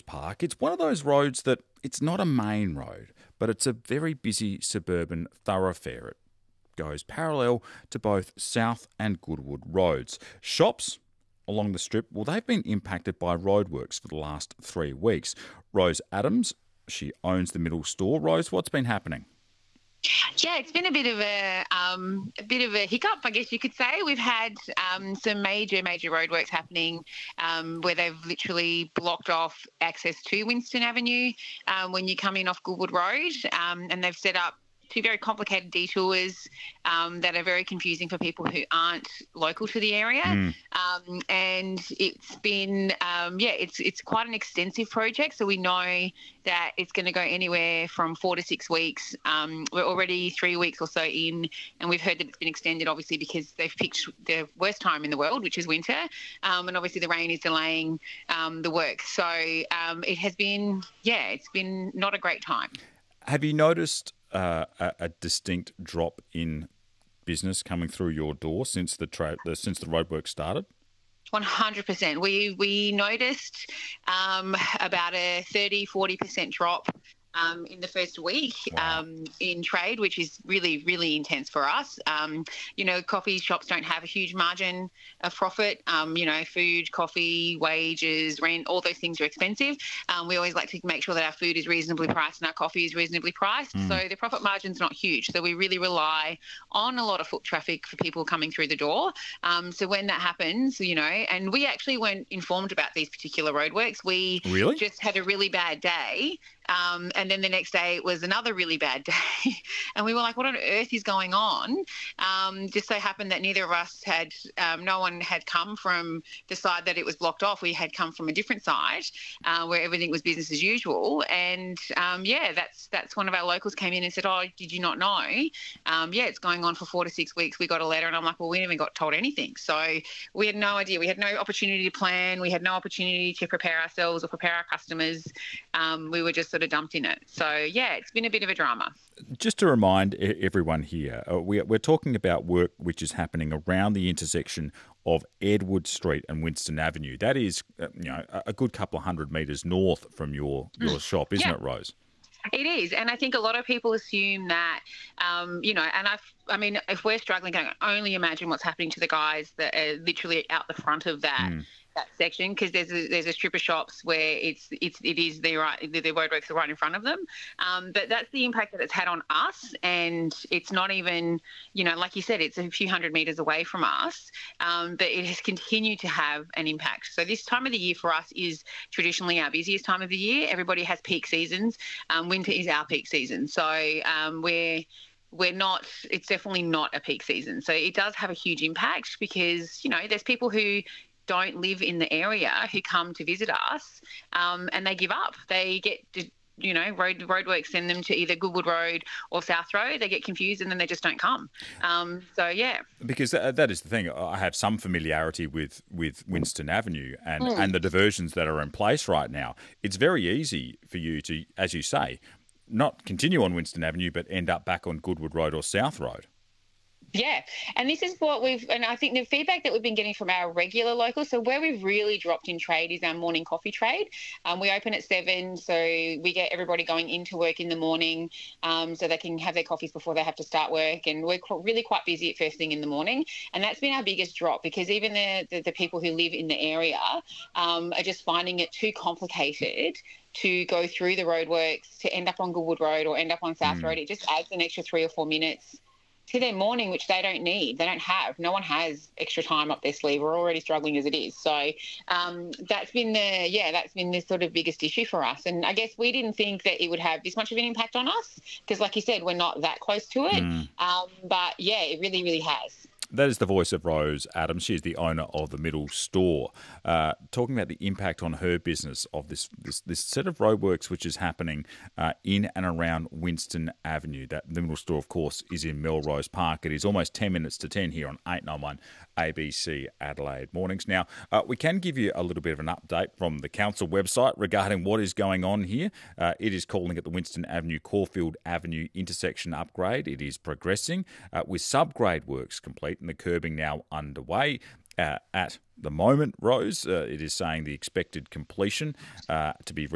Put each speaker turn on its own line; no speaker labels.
Park. It's one of those roads that it's not a main road, but it's a very busy suburban thoroughfare. It goes parallel to both South and Goodwood roads. Shops along the strip, well, they've been impacted by roadworks for the last 3 weeks. Rose Adams, she owns the Middle Store. Rose, what's been happening?
Yeah, it's been a bit of a hiccup, I guess you could say. We've had some major roadworks happening where they've literally blocked off access to Winston Avenue when you come in off Goodwood Road, and they've set up two very complicated detours that are very confusing for people who aren't local to the area. And it's been, it's quite an extensive project. So we know that it's going to go anywhere from 4 to 6 weeks. We're already 3 weeks or so in, and we've heard that it's been extended, obviously, because they've picked the worst time in the world, which is winter. And obviously the rain is delaying the work. So it has been, it's been not a great time.
Have you noticed a distinct drop in business coming through your door since the roadwork started?
100%. We noticed about a 30-40% drop in the first week in trade, which is really, really intense for us. Coffee shops don't have a huge margin of profit. Food, coffee, wages, rent, all those things are expensive. We always like to make sure that our food is reasonably priced and our coffee is reasonably priced. So the profit margin's not huge. So we really rely on a lot of foot traffic for people coming through the door. So when that happens, and we actually weren't informed about these particular roadworks. We just had a really bad day. And then the next day it was another really bad day. And we were like, what on earth is going on? Just so happened that neither of us had, no one had come from the side that it was blocked off. We had come from a different side where everything was business as usual. And, that's one of our locals came in and said, oh, did you not know? It's going on for 4 to 6 weeks. We got a letter and I'm like, well, we haven't got told anything. So we had no idea. We had no opportunity to plan. We had no opportunity to prepare ourselves or prepare our customers. We were just sort of dumped in it. So, it's been a bit of a drama.
Just to remind everyone here, we're talking about work which is happening around the intersection of Edward Street and Winston Avenue. That is, a good couple of 100 metres north from your shop, isn't it, Rose?
It is, and I think a lot of people assume that, if we're struggling, I can only imagine what's happening to the guys that are literally out the front of that section, because there's a strip of shops where it is the roadworks are right in front of them. But that's the impact that it's had on us, and it's not even, like you said, it's a few 100 metres away from us, but it has continued to have an impact. So this time of the year for us is traditionally our busiest time of the year. Everybody has peak seasons. Winter is our peak season. So it's definitely not a peak season. So it does have a huge impact because, there's people who don't live in the area who come to visit us and they give up. They get, roadworks send them to either Goodwood Road or South Road. They get confused and then they just don't come.
Because that is the thing. I have some familiarity with Winston Avenue and the diversions that are in place right now. It's very easy for you to, as you say, not continue on Winston Avenue but end up back on Goodwood Road or South Road.
Yeah, and this is and I think the feedback that we've been getting from our regular locals, so where we've really dropped in trade is our morning coffee trade. We open at 7, so we get everybody going into work in the morning so they can have their coffees before they have to start work, and we're really quite busy at first thing in the morning, and that's been our biggest drop because even the people who live in the area are just finding it too complicated to go through the roadworks to end up on Goodwood Road or end up on South Road. It just adds an extra 3 or 4 minutes to their morning, which they don't need. They don't have. No one has extra time up their sleeve. We're already struggling as it is. So that's been the sort of biggest issue for us. And I guess we didn't think that it would have this much of an impact on us because, like you said, we're not that close to it. But, it really, really has.
That is the voice of Rose Adams. She is the owner of the Middle Store, talking about the impact on her business of this set of roadworks which is happening in and around Winston Avenue. That the Middle Store, of course, is in Melrose Park. It is almost 10 minutes to 10 here on 891 ABC Adelaide Mornings. Now, we can give you a little bit of an update from the council website regarding what is going on here. It is calling it the Winston Avenue-Caulfield Avenue intersection upgrade. It is progressing with subgrade works complete and the curbing now underway. At the moment, Rose, it is saying the expected completion to be